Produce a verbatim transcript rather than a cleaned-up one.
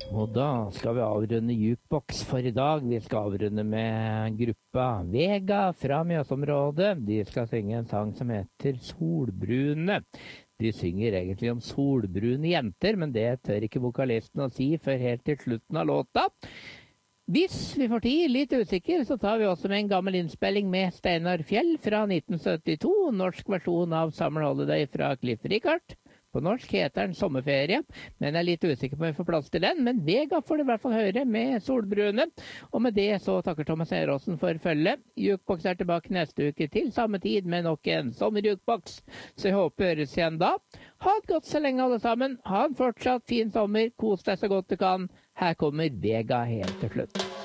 Og da skal vi avrunde Jukebox for i dag. Vi skal avrunde med gruppa Vega fra Mjøsområdet. De skal synge en sang som heter Solbrune. De synger egentlig om solbrune jenter, men det tør ikke vokalisten å si før helt til slutten av låta. Hvis vi får tid, litt usikker, så tar vi også med en gammel innspilling med Steinar Fjell fra nitten syttito, norsk versjon av Summer Holiday fra Cliff Richard. På norsk heter den Sommerferie, men jeg er litt usikker på om vi får plass til den. Men Vega får du i hvert fall høre med Solbrune. Og med det så takker Thomas Eråsen for følge. Jukebox er tilbake neste uke til samme tid med nok en sommerjukebox. Så jeg håper vi høres igjen da. Ha det godt så lenge alle sammen. Ha en fortsatt fin sommer. Kos deg så godt du kan. Her kommer Vega helt til slutt.